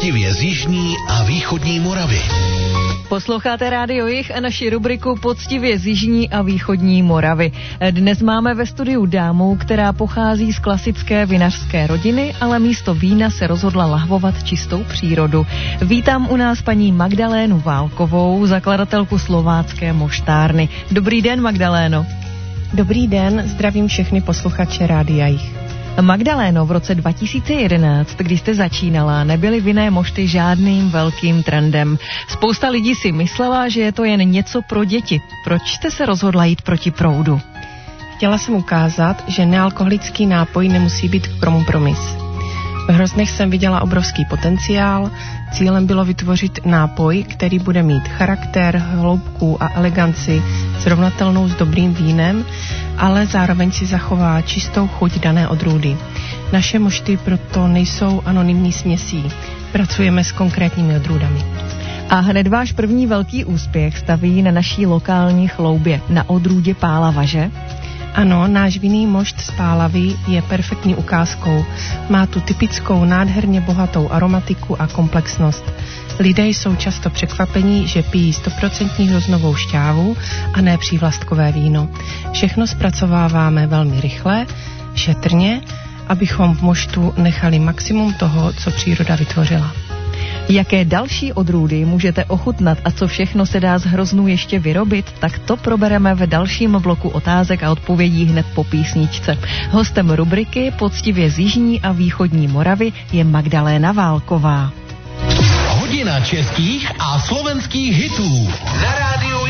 poctivě z jižní a východní Moravy. Posloucháte Rádio Jih a naši rubriku Poctivě z jižní a východní Moravy. Dnes máme ve studiu dámu, která pochází z klasické vinařské rodiny, ale místo vína se rozhodla lahvovat čistou přírodu. Vítám u nás paní Magdalénu Válkovou, zakladatelku slovácké moštárny. Dobrý den, Magdaléno. Dobrý den, zdravím všechny posluchače Rádia Jih. Magdaléno, v roce 2011, když jste začínala, nebyly vinné mošty žádným velkým trendem. Spousta lidí si myslela, že je to jen něco pro děti. Proč jste se rozhodla jít proti proudu? Chtěla jsem ukázat, že nealkoholický nápoj nemusí být kompromis. V hroznech jsem viděla obrovský potenciál. Cílem bylo vytvořit nápoj, který bude mít charakter, hloubku a eleganci srovnatelnou s dobrým vínem, ale zároveň si zachová čistou chuť dané odrůdy. Naše mošty proto nejsou anonymní směsí. Pracujeme s konkrétními odrůdami. A hned váš první velký úspěch staví na naší lokální chloubě, na odrůdě Pálava, že? Ano, náš vinný mošt z Pálavy je perfektní ukázkou. Má tu typickou nádherně bohatou aromatiku a komplexnost. Lidé jsou často překvapení, že pijí 100% hroznovou šťávu a ne přívlastkové víno. Všechno zpracováváme velmi rychle, šetrně, abychom v moštu nechali maximum toho, co příroda vytvořila. Jaké další odrůdy můžete ochutnat a co všechno se dá z hroznů ještě vyrobit, tak to probereme v dalším bloku otázek a odpovědí hned po písničce. Hostem rubriky Poctivě z jižní a východní Moravy je Magdaléna Válková. Hodina českých a slovenských hitů na Rádiu